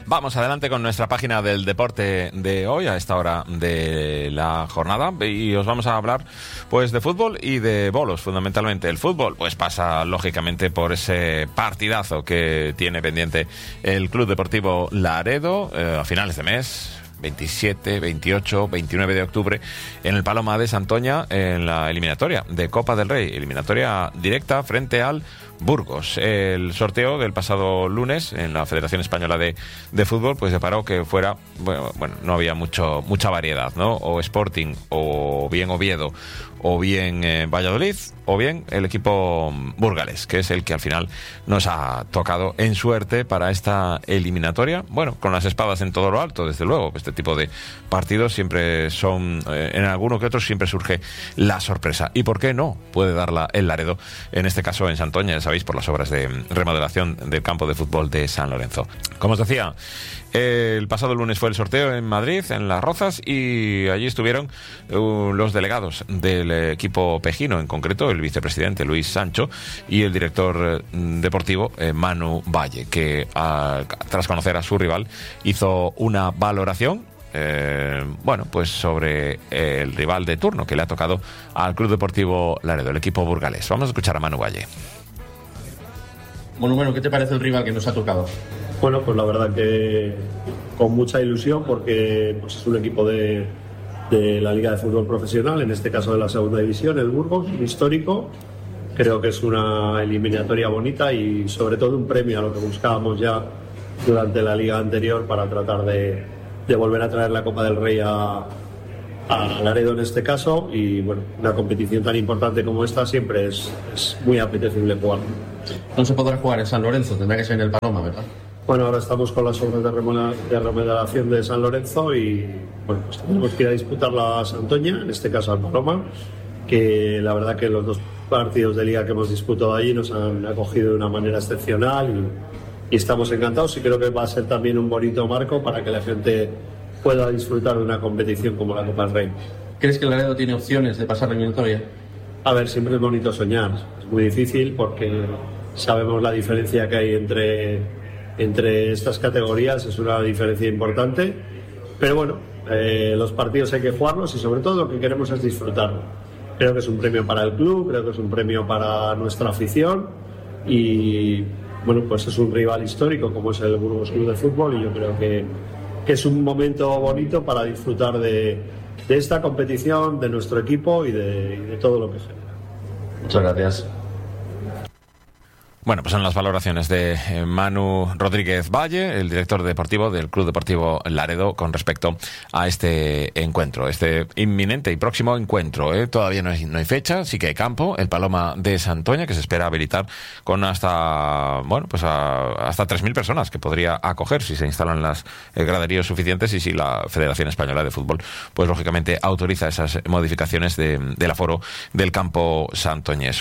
Vamos adelante con nuestra página del deporte de hoy a esta hora de la jornada y os vamos a hablar pues de fútbol y de bolos, fundamentalmente. El fútbol pues pasa lógicamente por ese partidazo que tiene pendiente el Club Deportivo Laredo a finales de mes, 27, 28, 29 de octubre, en el Paloma de Santoña, en la eliminatoria de Copa del Rey, eliminatoria directa frente al Burgos. El sorteo del pasado lunes en la Federación Española de Fútbol pues deparó que fuera, bueno, no había mucha variedad, ¿no? O Sporting, o bien Oviedo, o bien Valladolid, o bien el equipo burgalés, que es el que al final nos ha tocado en suerte para esta eliminatoria. Bueno, con las espadas en todo lo alto, desde luego. Este tipo de partidos siempre son, en alguno que otro siempre surge la sorpresa. ¿Y por qué no puede darla el Laredo? En este caso en Santoña, ya sabéis, por las obras de remodelación del campo de fútbol de San Lorenzo. Como os decía, el pasado lunes fue el sorteo en Madrid, en Las Rozas, y allí estuvieron los delegados del equipo pejino, en concreto el vicepresidente Luis Sancho y el director deportivo Manu Valle, que tras conocer a su rival hizo una valoración pues sobre el rival de turno que le ha tocado al Club Deportivo Laredo, el equipo burgalés. Vamos a escuchar a Manu Valle. Bueno, ¿qué te parece el rival que nos ha tocado? Bueno, pues la verdad que con mucha ilusión, porque pues es un equipo de la Liga de Fútbol Profesional, en este caso de la segunda división, el Burgos, histórico. Creo que es una eliminatoria bonita y sobre todo un premio a lo que buscábamos ya durante la liga anterior para tratar de volver a traer la Copa del Rey a Laredo en este caso. Y bueno, una competición tan importante como esta siempre es muy apetecible jugar. No se podrá jugar en San Lorenzo, tendrá que ser en el Paloma, ¿verdad? Bueno, ahora estamos con las obras de remodelación de San Lorenzo y bueno, pues tenemos que ir a disputarla a Santoña, en este caso al Paloma, que la verdad que los dos partidos de liga que hemos disputado allí nos han acogido de una manera excepcional y estamos encantados, y creo que va a ser también un bonito marco para que la gente pueda disfrutar de una competición como la Copa del Rey. ¿Crees que el Laredo tiene opciones de pasar la eliminatoria? A ver, siempre es bonito soñar, es muy difícil porque sabemos la diferencia que hay entre estas categorías, es una diferencia importante, pero bueno, los partidos hay que jugarlos y sobre todo lo que queremos es disfrutarlo. Creo que es un premio para el club, creo que es un premio para nuestra afición y bueno, pues es un rival histórico como es el Burgos Club de Fútbol, y yo creo que es un momento bonito para disfrutar de esta competición, de nuestro equipo y de todo lo que genera. Muchas gracias. Bueno, pues son las valoraciones de Manu Rodríguez Valle, el director deportivo del Club Deportivo Laredo, con respecto a este encuentro, este inminente y próximo encuentro. Todavía no hay fecha, sí que hay campo, el Paloma de Santoña, que se espera habilitar con hasta 3.000 personas, que podría acoger si se instalan las graderías suficientes y si la Federación Española de Fútbol, pues lógicamente autoriza esas modificaciones del aforo del campo santoñés.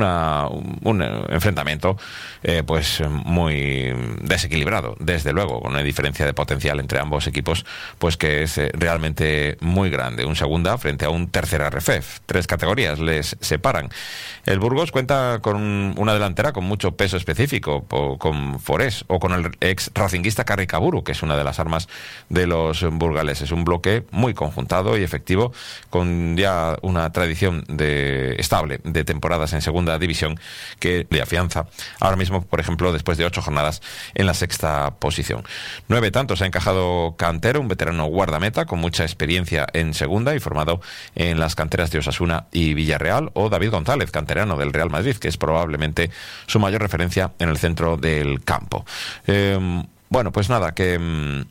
Un enfrentamiento pues muy desequilibrado, desde luego, con una diferencia de potencial entre ambos equipos pues que es realmente muy grande. Un segunda frente a un tercera RFEF, 3 categorías les separan. El Burgos cuenta con una delantera con mucho peso específico, con Forés o con el ex racinguista Carricaburu, que es una de las armas de los burgaleses. Un bloque muy conjuntado y efectivo, con ya una tradición estable de temporadas en segunda división que le afianza ahora mismo, por ejemplo, después de 8 jornadas en la 6ª posición. 9 tantos ha encajado Cantero, un veterano guardameta con mucha experiencia en segunda y formado en las canteras de Osasuna y Villarreal, o David González, canterano del Real Madrid, que es probablemente su mayor referencia en el centro del campo. Bueno, pues nada, que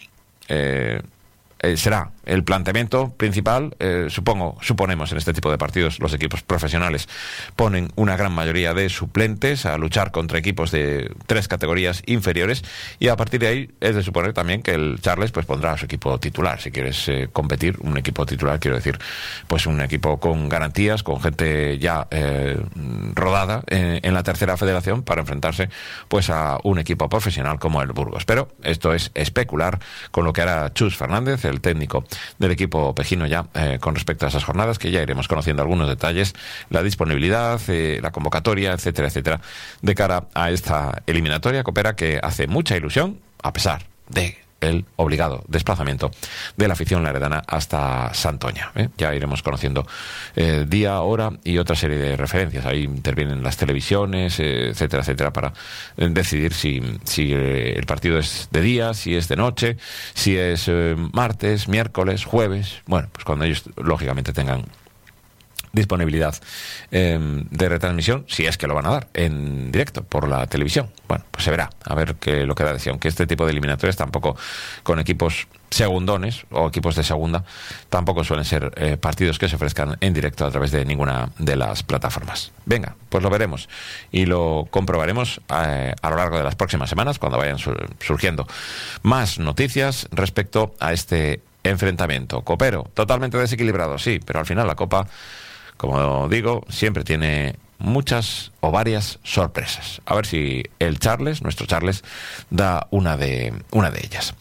será el planteamiento principal. Suponemos en este tipo de partidos los equipos profesionales ponen una gran mayoría de suplentes a luchar contra equipos de 3 categorías inferiores, y a partir de ahí es de suponer también que el Charles pues pondrá a su equipo titular. Si quieres competir, un equipo titular, quiero decir, pues un equipo con garantías, con gente ya rodada en la tercera federación, para enfrentarse pues a un equipo profesional como el Burgos. Pero esto es especular con lo que hará Chus Fernández, el técnico del equipo pejino, ya con respecto a esas jornadas, que ya iremos conociendo algunos detalles, la disponibilidad, la convocatoria, etcétera, de cara a esta eliminatoria. Coopera que hace mucha ilusión, a pesar de el obligado desplazamiento de la afición laredana hasta Santoña. Ya iremos conociendo día, hora y otra serie de referencias. Ahí intervienen las televisiones, etcétera, etcétera, para decidir si el partido es de día, si es de noche, si es martes, miércoles, jueves. Bueno, pues cuando ellos lógicamente tengan disponibilidad de retransmisión, si es que lo van a dar en directo por la televisión. Bueno, pues se verá, a ver lo que da de sí. Aunque este tipo de eliminatorias tampoco, con equipos segundones o equipos de segunda, tampoco suelen ser partidos que se ofrezcan en directo a través de ninguna de las plataformas. Venga, pues lo veremos y lo comprobaremos a lo largo de las próximas semanas, cuando vayan surgiendo más noticias respecto a este enfrentamiento copero. Totalmente desequilibrado, sí, pero al final la Copa, como digo, siempre tiene muchas o varias sorpresas. A ver si nuestro Charles, da una de ellas.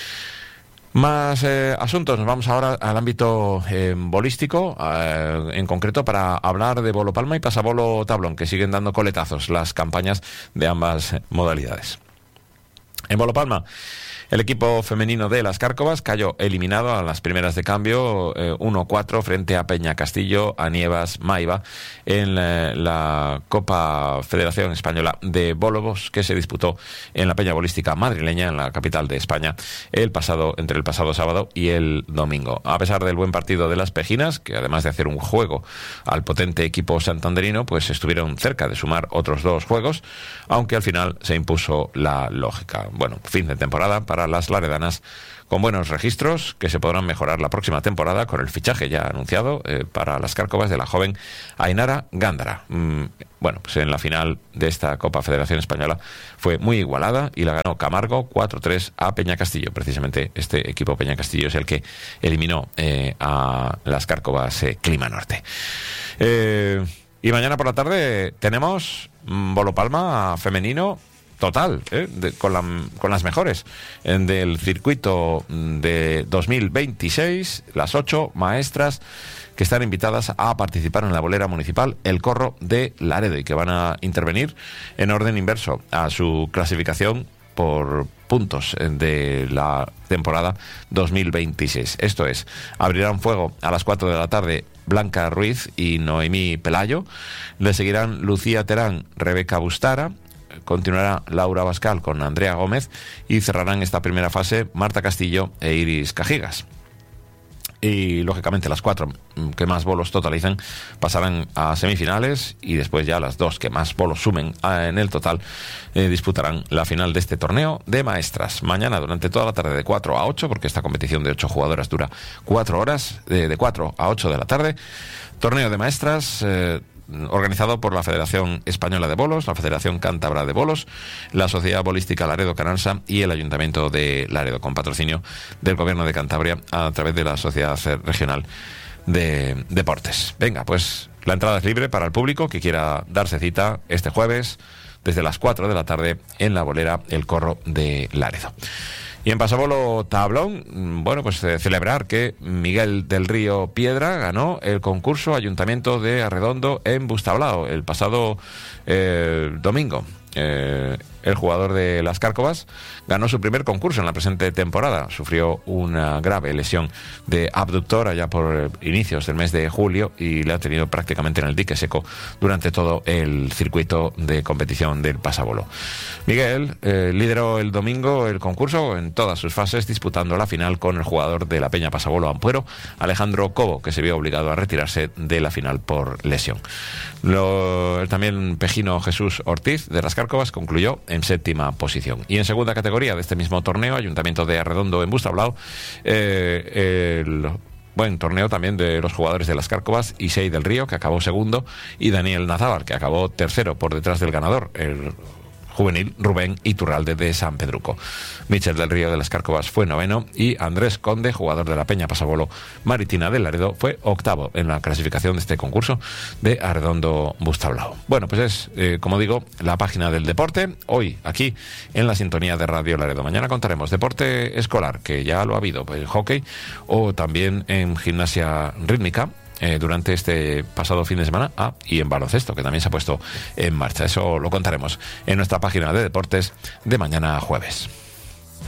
Más asuntos. Nos vamos ahora al ámbito bolístico, en concreto para hablar de Bolo Palma y Pasabolo Tablón, que siguen dando coletazos las campañas de ambas modalidades. En Bolo Palma, el equipo femenino de las Cárcovas cayó eliminado a las primeras de cambio 1-4 frente a Peña Castillo, a Nievas Maiva, en la Copa Federación Española de Bolobos, que se disputó en la Peña Bolística madrileña, en la capital de España, entre el pasado sábado y el domingo. A pesar del buen partido de las pejinas, que además de hacer un juego al potente equipo santanderino, pues estuvieron cerca de sumar otros 2 juegos, aunque al final se impuso la lógica. Bueno, fin de temporada para las laredanas, con buenos registros que se podrán mejorar la próxima temporada con el fichaje ya anunciado para las Cárcovas de la joven Ainara Gándara. Bueno, pues en la final de esta Copa Federación Española fue muy igualada y la ganó Camargo 4-3 a Peña Castillo. Precisamente este equipo Peña Castillo es el que eliminó a las Cárcovas Clima Norte. Y mañana por la tarde tenemos Bolo Palma femenino total, con las mejores del circuito de 2026, las 8 maestras que están invitadas a participar en la bolera municipal El Corro de Laredo y que van a intervenir en orden inverso a su clasificación por puntos de la temporada 2026. Esto es, abrirán fuego a las 4 de la tarde Blanca Ruiz y Noemí Pelayo, le seguirán Lucía Terán, Rebeca Bustara, continuará Laura Bascal con Andrea Gómez y cerrarán esta primera fase Marta Castillo e Iris Cajigas. Y lógicamente las 4 que más bolos totalicen pasarán a semifinales y después ya las 2 que más bolos sumen en el total disputarán la final de este torneo de maestras. Mañana durante toda la tarde de 4 a 8, porque esta competición de 8 jugadoras dura 4 horas, de 4 a 8 de la tarde, torneo de maestras organizado por la Federación Española de Bolos, la Federación Cántabra de Bolos, la Sociedad Bolística Laredo Canansa y el Ayuntamiento de Laredo, con patrocinio del Gobierno de Cantabria a través de la Sociedad Regional de Deportes. Venga, pues la entrada es libre para el público que quiera darse cita este jueves desde las 4 de la tarde en la bolera El Corro de Laredo. Y en Pasabolo Tablón, bueno, pues celebrar que Miguel del Río Piedra ganó el concurso Ayuntamiento de Arredondo en Bustablao el pasado domingo. El jugador de las Cárcovas ganó su primer concurso en la presente temporada. Sufrió una grave lesión de abductor allá por inicios del mes de julio y le ha tenido prácticamente en el dique seco durante todo el circuito de competición del Pasabolo. Miguel lideró el domingo el concurso en todas sus fases, disputando la final con el jugador de la Peña Pasabolo Ampuero, Alejandro Cobo, que se vio obligado a retirarse de la final por lesión. También Pejino Jesús Ortiz de las Cárcovas concluyó en 7ª posición. Y en segunda categoría de este mismo torneo, Ayuntamiento de Arredondo en Bustablao, el buen torneo también de los jugadores de las Cárcovas, Isei del Río, que acabó segundo, y Daniel Nazábal, que acabó tercero por detrás del ganador, el juvenil Rubén Iturralde de San Pedruco. Michel del Río de las Cárcovas fue noveno y Andrés Conde, jugador de la Peña Pasabolo Maritina de Laredo, fue octavo en la clasificación de este concurso de Arredondo Bustablao. Bueno, pues es, como digo, la página del deporte, hoy aquí en la sintonía de Radio Laredo. Mañana contaremos deporte escolar, que ya lo ha habido, pues, hockey, o también en gimnasia rítmica, durante este pasado fin de semana, y en baloncesto, que también se ha puesto en marcha. Eso lo contaremos en nuestra página de deportes de mañana jueves.